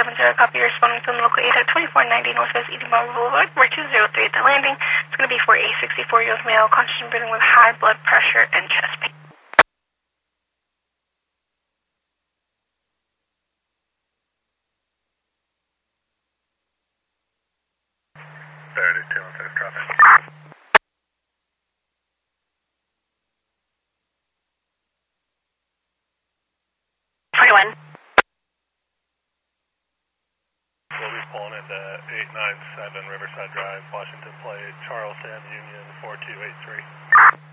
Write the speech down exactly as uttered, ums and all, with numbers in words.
seven zero, copy, responding to the local eight at twenty-four ninety Northwest Edinburgh Boulevard. We're two zero three at the landing. It's going to be for a sixty-four-year-old male, conscious and breathing with high blood pressure and chest pain. thirty-two, let's drop in. twenty-one. We'll be pulling into eight nine seven Riverside Drive, Washington Plate, Charleston, Union four two eight three.